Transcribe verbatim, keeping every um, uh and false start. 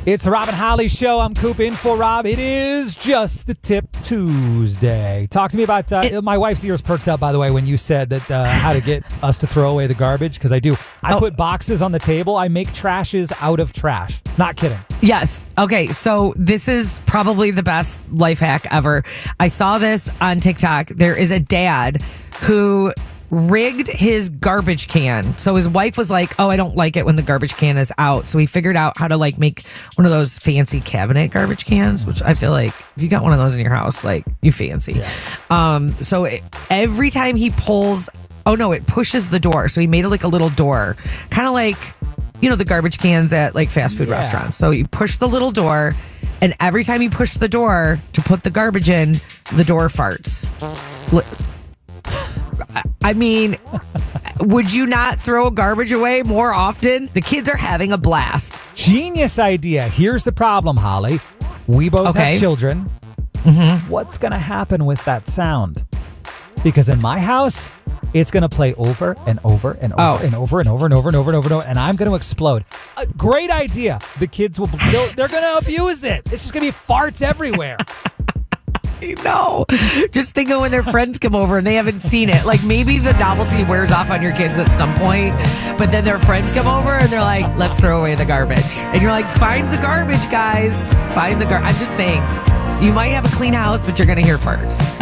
It's the Rob and Holly Show. I'm Coop in for Rob. It is Just the Tip Tuesday. Talk to me about, uh, it, my wife's ears perked up, by the way, when you said that uh, how to get us to throw away the garbage, because I do. I oh. put boxes on the table. I make trashes out of trash. Not kidding. Yes. Okay, so this is probably the best life hack ever. I saw this on TikTok. There is a dad who rigged his garbage can. So his wife was like, oh, I don't like it when the garbage can is out. So he figured out how to like make one of those fancy cabinet garbage cans, which I feel like if you got one of those in your house, like you fancy. Yeah. Um, so it, every time he pulls, oh no, it pushes the door. So he made it like a little door, kind of like, you know, the garbage cans at like fast food yeah. restaurants. So you push the little door, and every time you push the door to put the garbage in, the door farts. I mean, would you not throw garbage away more often? The kids are having a blast. Genius idea. Here's the problem, Holly. We both okay. have children. Mm-hmm. What's going to happen with that sound? Because in my house, it's going to play over and over and over oh. and over and over and over and over and over and over, and I'm going to explode. A great idea. The kids will, they're going to abuse it. It's just going to be farts everywhere. No, just think of when their friends come over and they haven't seen it. Like maybe the novelty wears off on your kids at some point, but then their friends come over and they're like, let's throw away the garbage. And you're like, find the garbage, guys. Find the garbage. I'm just saying, you might have a clean house, but you're going to hear farts.